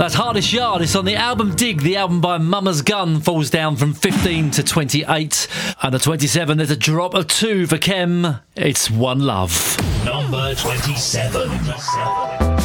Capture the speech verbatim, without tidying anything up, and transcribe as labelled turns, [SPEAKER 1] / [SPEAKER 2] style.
[SPEAKER 1] That's Hardest Yard. It's on the album Dig. The album by Mama's Gun falls down from fifteen to twenty-eight. And at twenty-seven, there's a drop of two for Kem. It's One Love.
[SPEAKER 2] Number twenty-seven.